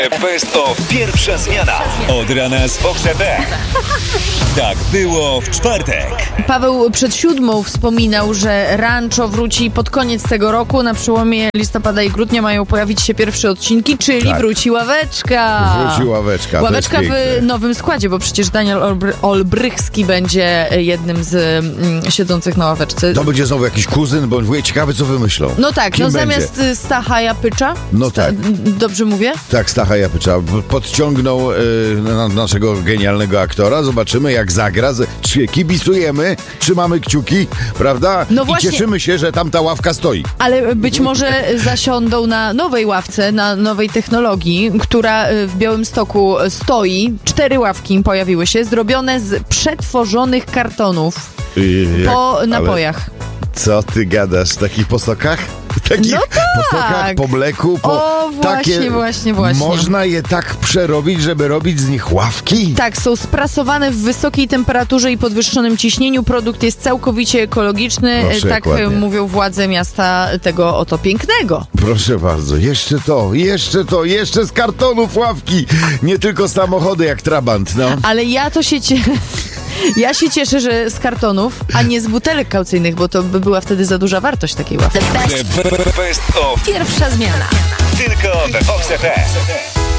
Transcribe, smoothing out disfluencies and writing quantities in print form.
Best of pierwsza zmiana. Od rana z Fox FM. Tak było w czwartek. Paweł przed 7 wspominał, że Rancho wróci pod koniec tego roku. Na przełomie listopada i grudnia mają pojawić się pierwsze odcinki, czyli Tak. wróci ławeczka. Wróci ławeczka. Ławeczka to jest w piękne. nowym składzie, bo przecież Daniel Olbrychski będzie jednym z siedzących na ławeczce. To będzie znowu jakiś kuzyn, bo mówię, ciekawe co wymyślą. No tak, Kim no będzie? zamiast Stacha Japycza. No tak. Dobrze mówię? Tak, Stacha Japycza podciągnął naszego genialnego aktora. Zobaczymy jak zagra. Kibicujemy, trzymamy kciuki, prawda? No I właśnie. cieszymy się, że tam ta ławka stoi. Ale być może zasiądą na nowej ławce, na nowej technologii, która w Białymstoku stoi. 4 ławki pojawiły się, zrobione z przetworzonych kartonów po napojach. Co ty gadasz? Takich po sokach? Takich No tak. po sokach, po mleku, po O, właśnie. Można je tak przerobić, żeby robić z nich ławki? Tak, są sprasowane w wysokiej temperaturze i podwyższonym ciśnieniu. Produkt jest całkowicie ekologiczny. Proszę, Tak ładnie. mówią władze miasta tego oto pięknego. Proszę bardzo, jeszcze z kartonów ławki. Nie tylko samochody jak Trabant, no. Ale ja się cieszę, że z kartonów, a nie z butelek kaucyjnych, bo to by była wtedy za duża wartość takiej ławki. Best of Pierwsza zmiana. tylko we Fox FM.